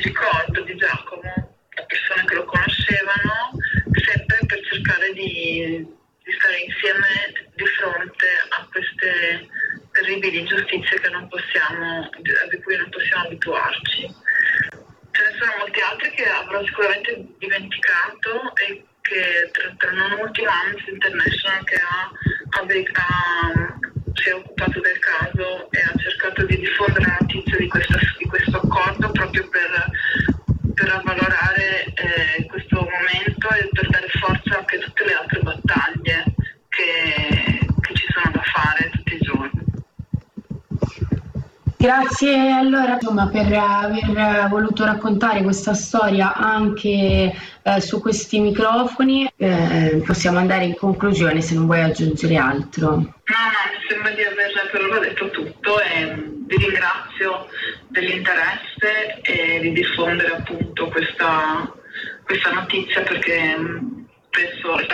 ricordo di Giacomo, a persone che lo conoscevano, sempre per cercare di stare insieme di fronte a queste terribili ingiustizie di cui non possiamo abituarci. Ce ne sono molti altri che avrò sicuramente dimenticato e che tra non ultimo Amnesty International che si è occupato del caso e ha cercato di diffondere la notizia di questo accordo proprio per avvalorare questo momento e per dare forza anche a tutte le altre battaglie che ci sono da fare tutti i giorni. Grazie allora per aver voluto raccontare questa storia anche su questi microfoni. Possiamo andare in conclusione se non vuoi aggiungere altro. No, mi sembra di aver per ora detto tutto e vi ringrazio dell'interesse e di diffondere appunto questa notizia perché spesso